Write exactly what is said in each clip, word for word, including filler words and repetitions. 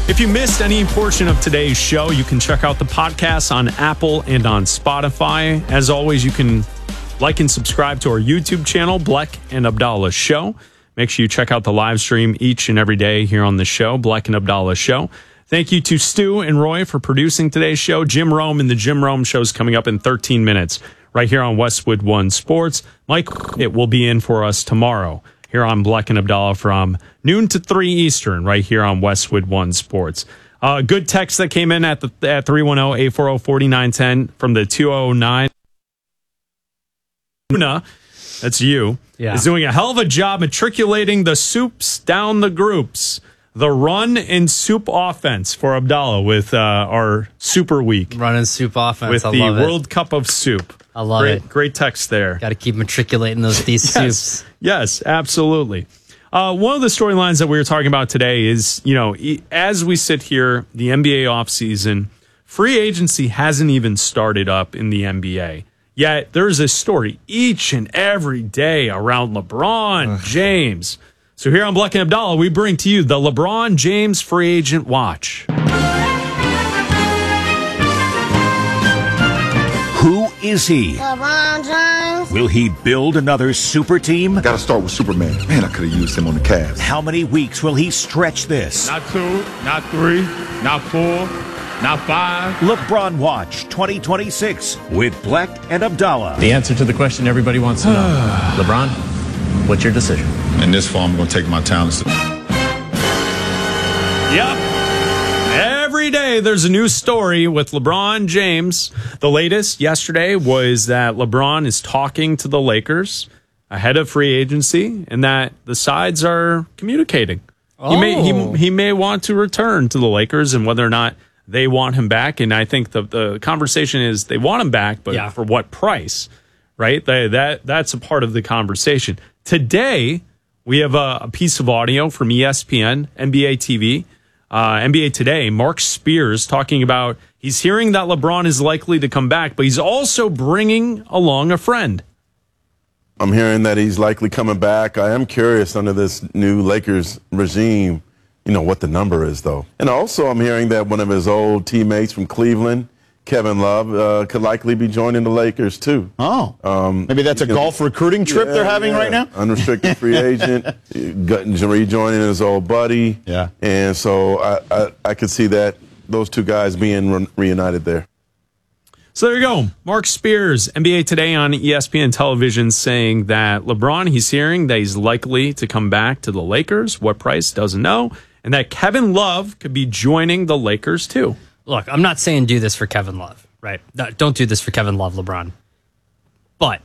If you missed any portion of today's show, you can check out the podcast on Apple and on Spotify. As always, you can like and subscribe to our YouTube channel, Bleck and Abdallah Show. Make sure you check out the live stream each and every day here on the show, Bleck and Abdallah Show. Thank you to Stu and Roy for producing today's show. Jim Rome and the Jim Rome Show is coming up in thirteen minutes right here on Westwood One Sports. Mike, it will be in for us tomorrow here on Bleck and Abdallah from noon to three Eastern, right here on Westwood One Sports. Uh, good text that came in at the at three one zero, eight four zero, four nine one zero from the two oh nine. Una, that's you, yeah. is doing a hell of a job matriculating the soups down the groups. The run and soup offense for Abdallah with uh, our Super Week. Run and soup offense. With I the love it. World Cup of Soup. I love great, it. Great text there. Got to keep matriculating those these yes, soups. Yes, absolutely. Uh, one of the storylines that we were talking about today is, you know, as we sit here, the N B A offseason, free agency hasn't even started up in the N B A. Yet there's a story each and every day around LeBron Ugh. James. So here on Bleck and Abdallah, we bring to you the LeBron James Free Agent Watch. Who is he? LeBron James. Will he build another super team? Got to start with Superman. Man, I could have used him on the Cavs. How many weeks will he stretch this? Not two, not three, not four, not five. LeBron Watch twenty twenty-six with Bleck and Abdallah. The answer to the question everybody wants to know. LeBron, what's your decision? In this form, I'm going to take my talents. Yep. Every day there's a new story with LeBron James. The latest yesterday was that LeBron is talking to the Lakers ahead of free agency and that the sides are communicating. Oh. He may he, he may want to return to the Lakers and whether or not they want him back. And I think the, the conversation is they want him back, but yeah. for what price, right? They, that That's a part of the conversation. Today, we have a, a piece of audio from E S P N, N B A T V. Uh, N B A Today, Mark Spears talking about he's hearing that LeBron is likely to come back, but he's also bringing along a friend. I'm hearing that he's likely coming back. I am curious under this new Lakers regime, you know, what the number is, though. And also I'm hearing that one of his old teammates from Cleveland, Kevin Love, uh, could likely be joining the Lakers, too. Oh, um, maybe that's a golf recruiting trip yeah, they're having yeah. right now? Unrestricted free agent, rejoining his old buddy. Yeah. And so I, I, I could see that, those two guys being re- reunited there. So there you go. Mark Spears, N B A Today on E S P N television saying that LeBron, he's hearing that he's likely to come back to the Lakers. What price, doesn't know. And that Kevin Love could be joining the Lakers, too. Look, I'm not saying do this for Kevin Love, right? Don't do this for Kevin Love, LeBron. But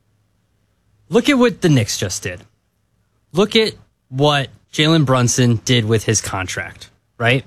look at what the Knicks just did. Look at what Jalen Brunson did with his contract, right?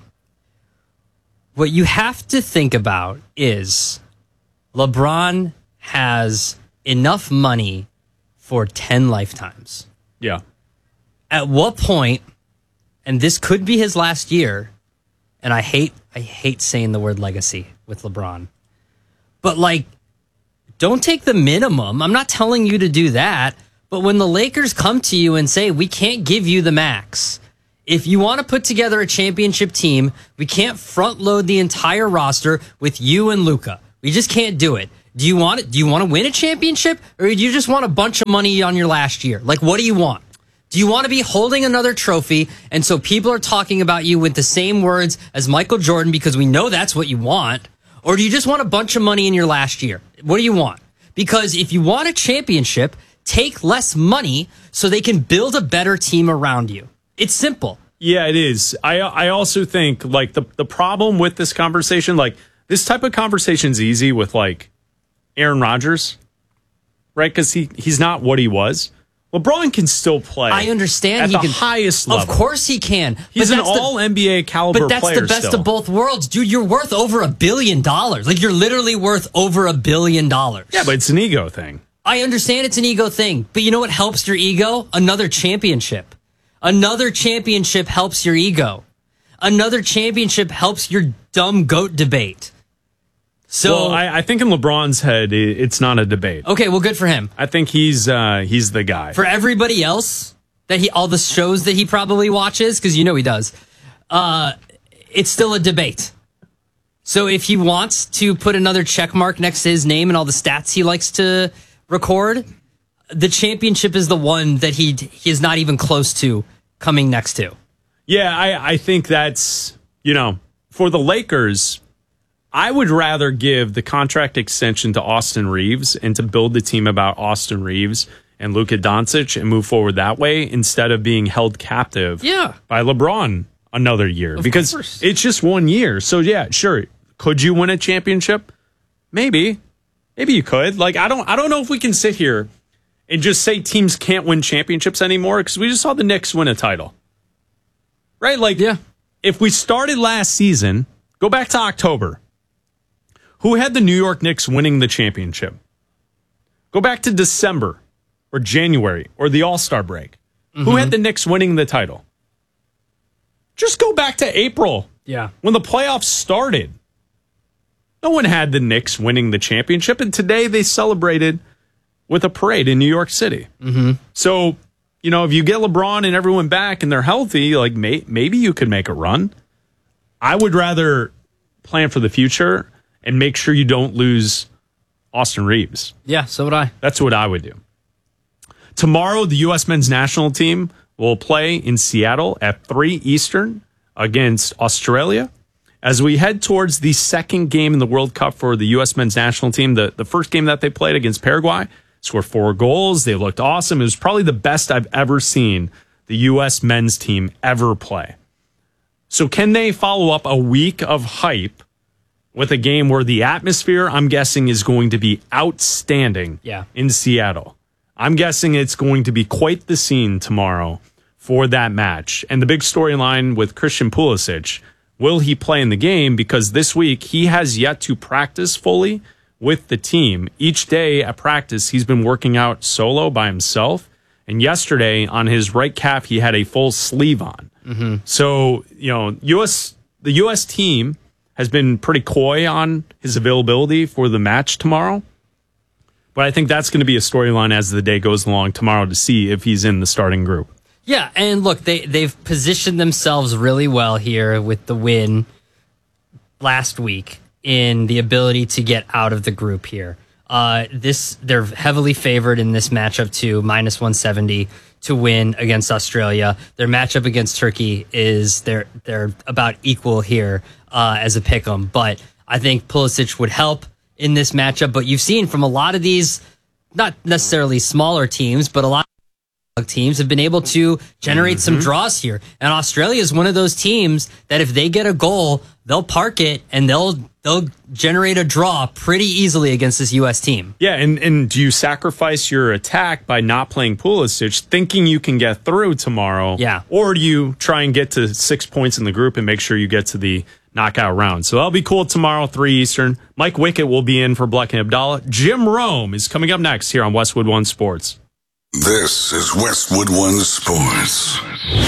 What you have to think about is LeBron has enough money for ten lifetimes. Yeah. At what point, and this could be his last year, and I hate I hate saying the word legacy with LeBron. But, like, don't take the minimum. I'm not telling you to do that. But when the Lakers come to you and say, we can't give you the max, if you want to put together a championship team, we can't front load the entire roster with you and Luka. We just can't do it. Do you want it? Do you want to win a championship? Or do you just want a bunch of money on your last year? Like, what do you want? Do you want to be holding another trophy and so people are talking about you with the same words as Michael Jordan because we know that's what you want? Or do you just want a bunch of money in your last year? What do you want? Because if you want a championship, take less money so they can build a better team around you. It's simple. Yeah, it is. I I also think, like, the, the problem with this conversation, like, this type of conversation is easy with, like, Aaron Rodgers, right? Because he, he's not what he was. LeBron can still play. I understand at he the can, highest level. Of course he can. He's but an all N B A caliber player. But that's the best still. of both worlds, dude. You're worth over a billion dollars. Like, you're literally worth over a billion dollars. Yeah, but it's an ego thing. I understand it's an ego thing, but you know what helps your ego? Another championship. Another championship helps your ego. Another championship helps your dumb GOAT debate. So well, I, I think in LeBron's head, it, it's not a debate. Okay, well, good for him. I think he's uh, he's the guy. For everybody else, that he all the shows that he probably watches, because you know he does, uh, it's still a debate. So if he wants to put another check mark next to his name and all the stats he likes to record, the championship is the one that he he is not even close to coming next to. Yeah, I, I think that's, you know, for the Lakers, I would rather give the contract extension to Austin Reeves and to build the team about Austin Reeves and Luka Doncic and move forward that way instead of being held captive yeah. by LeBron another year. Of because course. It's just one year. So, yeah, sure. Could you win a championship? Maybe. Maybe you could. Like, I don't I don't know if we can sit here and just say teams can't win championships anymore because we just saw the Knicks win a title. Right? Like, yeah. If we started last season, go back to October. Who had the New York Knicks winning the championship? Go back to December or January or the All-Star break. Mm-hmm. Who had the Knicks winning the title? Just go back to April. Yeah. When the playoffs started. No one had the Knicks winning the championship, and today they celebrated with a parade in New York City. Mm-hmm. So, you know, if you get LeBron and everyone back and they're healthy, like may, maybe you could make a run. I would rather plan for the future and make sure you don't lose Austin Reeves. Yeah, so would I. That's what I would do. Tomorrow, the U S men's national team will play in Seattle at three Eastern against Australia. As we head towards the second game in the World Cup for the U S men's national team, the, the first game that they played against Paraguay, scored four goals. They looked awesome. It was probably the best I've ever seen the U S men's team ever play. So can they follow up a week of hype with a game where the atmosphere, I'm guessing, is going to be outstanding yeah. in Seattle? I'm guessing it's going to be quite the scene tomorrow for that match. And the big storyline with Christian Pulisic, will he play in the game? Because this week he has yet to practice fully with the team. Each day at practice, he's been working out solo by himself. And yesterday on his right calf, he had a full sleeve on. Mm-hmm. So, you know, U S the U S team has been pretty coy on his availability for the match tomorrow. But I think that's going to be a storyline as the day goes along tomorrow to see if he's in the starting group. Yeah, and look, they, they've positioned themselves really well here with the win last week in the ability to get out of the group here. Uh, this they're heavily favored in this matchup to minus one seventy to win against Australia. Their matchup against Turkey is they're they're about equal here uh, as a pick'em, but I think Pulisic would help in this matchup. But you've seen from a lot of these, not necessarily smaller teams, but a lot of teams have been able to generate mm-hmm. some draws here. And Australia is one of those teams that if they get a goal, they'll park it and they'll they'll generate a draw pretty easily against this U S team. Yeah, and, and do you sacrifice your attack by not playing Pulisic, thinking you can get through tomorrow? Yeah. Or do you try and get to six points in the group and make sure you get to the knockout round? So that'll be cool tomorrow, three Eastern. Mike Wickett will be in for Bleck and Abdallah. Jim Rome is coming up next here on Westwood One Sports. This is Westwood One Sports.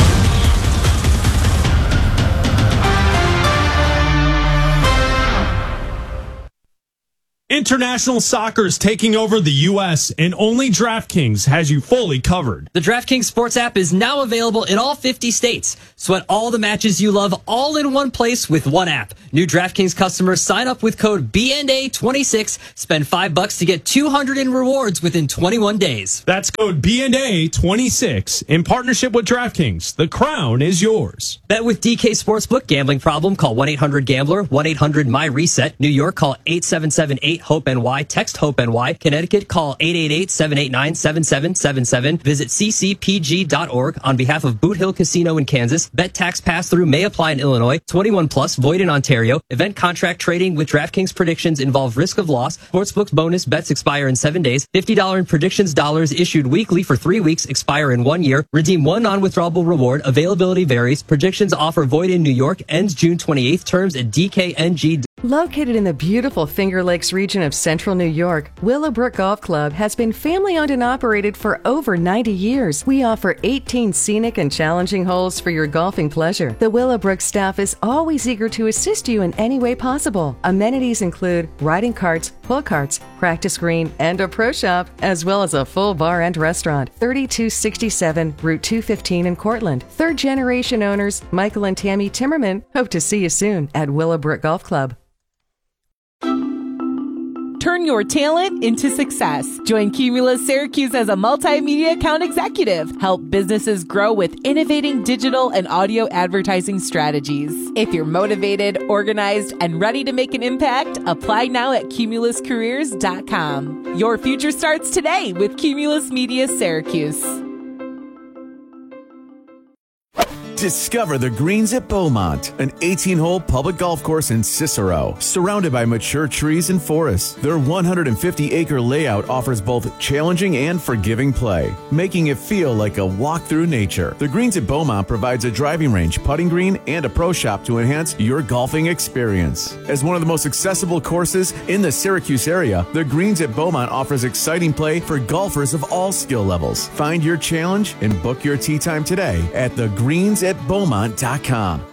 International soccer is taking over the U S, and only DraftKings has you fully covered. The DraftKings Sports app is now available in all fifty states. Sweat all the matches you love all in one place with one app. New DraftKings customers sign up with code B N A twenty-six, spend five bucks to get two hundred in rewards within twenty-one days. That's code B N A twenty-six in partnership with DraftKings. The crown is yours. Bet with D K Sportsbook. Gambling problem? Call one eight hundred gambler, one eight hundred my reset. New York, call eight seven seven eight hope N Y. Text HOPE N Y. Connecticut, call eight eight eight, seven eight nine, seven seven seven seven. Visit c c p g dot org on behalf of Boot Hill Casino in Kansas. Bet tax pass-through may apply in Illinois. twenty-one plus, void in Ontario. Event contract trading with DraftKings predictions involve risk of loss. Sportsbook bonus bets expire in seven days. fifty dollars in predictions dollars issued weekly for three weeks, expire in one year. Redeem one non-withdrawable reward. Availability varies. Predictions offer void in New York. Ends June twenty-eighth. Terms at d k n g. Located in the beautiful Finger Lakes region of central New York, Willowbrook Golf Club has been family-owned and operated for over ninety years. We offer eighteen scenic and challenging holes for your golfing pleasure. The Willowbrook staff is always eager to assist you in any way possible. Amenities include riding carts, pull carts, practice green, and a pro shop, as well as a full bar and restaurant. thirty-two sixty-seven Route two fifteen in Cortland. Third-generation owners Michael and Tammy Timmerman hope to see you soon at Willowbrook Golf Club. Turn your talent into success. Join Cumulus Syracuse as a multimedia account executive. Help businesses grow with innovating digital and audio advertising strategies. If you're motivated, organized, and ready to make an impact, apply now at cumulus careers dot com. Your future starts today with Cumulus Media Syracuse. Discover the Greens at Beaumont, an eighteen-hole public golf course in Cicero, surrounded by mature trees and forests. Their one hundred fifty acre layout offers both challenging and forgiving play, making it feel like a walk through nature. The Greens at Beaumont provides a driving range, putting green, and a pro shop to enhance your golfing experience. As one of the most accessible courses in the Syracuse area, the Greens at Beaumont offers exciting play for golfers of all skill levels. Find your challenge and book your tee time today at the greens at beaumont dot com.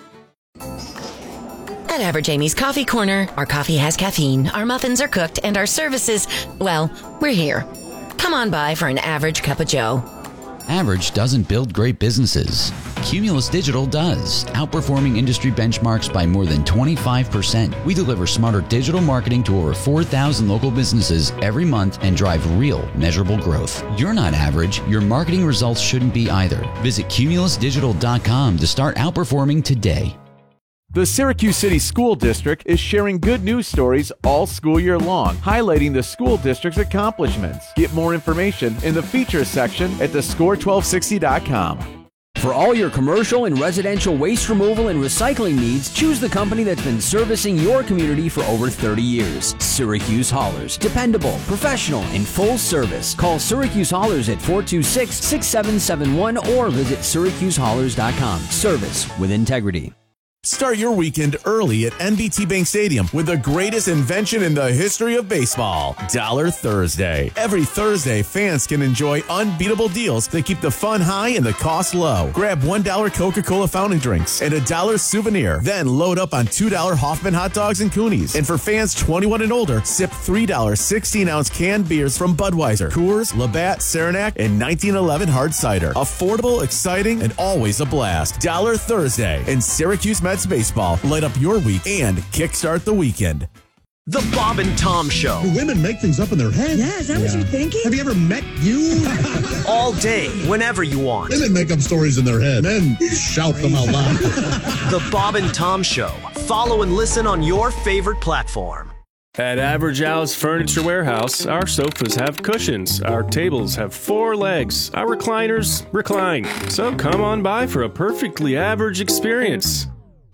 At Average Amy's Coffee Corner, our coffee has caffeine, our muffins are cooked, and our services, well, we're here. Come on by for an average cup of joe. Average doesn't build great businesses. Cumulus Digital does, outperforming industry benchmarks by more than twenty-five percent. We deliver smarter digital marketing to over four thousand local businesses every month and drive real, measurable growth. You're not average. Your marketing results shouldn't be either. Visit cumulus digital dot com to start outperforming today. The Syracuse City School District is sharing good news stories all school year long, highlighting the school district's accomplishments. Get more information in the features section at the score twelve sixty dot com. For all your commercial and residential waste removal and recycling needs, choose the company that's been servicing your community for over thirty years. Syracuse Haulers. Dependable, professional, and full service. Call Syracuse Haulers at four two six, six seven seven one or visit syracuse haulers dot com. Service with integrity. Start your weekend early at N B T Bank Stadium with the greatest invention in the history of baseball, Dollar Thursday. Every Thursday, fans can enjoy unbeatable deals that keep the fun high and the cost low. Grab one dollar Coca-Cola fountain drinks and a dollar souvenir. Then load up on two dollar Hoffman hot dogs and Coonies. And for fans twenty-one and older, sip three dollar sixteen ounce canned beers from Budweiser, Coors, Labatt, Saranac, and nineteen eleven hard cider. Affordable, exciting, and always a blast. Dollar Thursday in Syracuse Mets baseball. Light up your week and kickstart the weekend. The Bob and Tom Show. Do women make things up in their head? Yeah, is that yeah. what you're thinking? Have you ever met you? All day, whenever you want. Women make up stories in their head. Men shout them out loud. The Bob and Tom Show. Follow and listen on your favorite platform. At Average Al's Furniture Warehouse, our sofas have cushions, our tables have four legs, our recliners recline. So come on by for a perfectly average experience.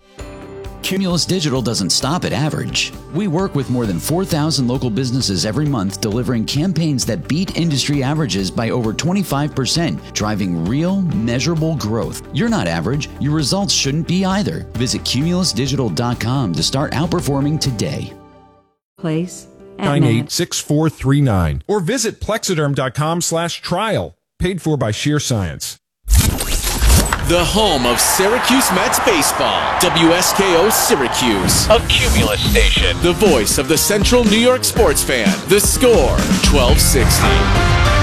Cumulus Digital doesn't stop at average. We work with more than four thousand local businesses every month, delivering campaigns that beat industry averages by over twenty-five percent, driving real, measurable growth. You're not average. Your results shouldn't be either. Visit cumulus digital dot com to start outperforming today. Place nine eight six four three nine or visit plexiderm dot com slash trial. Paid for by Sheer Science. The home of Syracuse Mets baseball, W S K O Syracuse, a Cumulus station. The voice of the Central New York sports fan, The Score, twelve sixty.